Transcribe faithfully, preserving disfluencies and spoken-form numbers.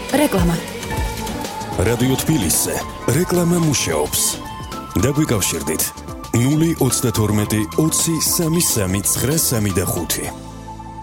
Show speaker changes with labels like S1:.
S1: რეკლამა.
S2: რადიო თბილისზე რეკლამა მუშაობს. დაგვიკავშირდით ნული ოცდათორმეტი ოცი სამი სამი ცხრა სამი და ხუთი.